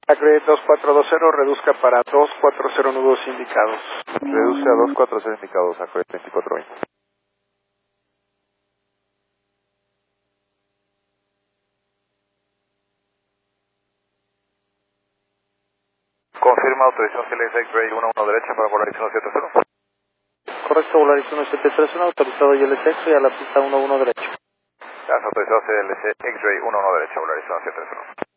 Acre 2420, reduzca para 240 nudos indicados. Reduce a 240 indicados, Acre 2420. Confirma autorización CLS X-Ray 11 derecha para volar 1730. Correcto, Volaris 1731, autorizado ILS y a la pista 11 derecho. Has autorizado CLS X-Ray 11 derecha, Volaris 1731.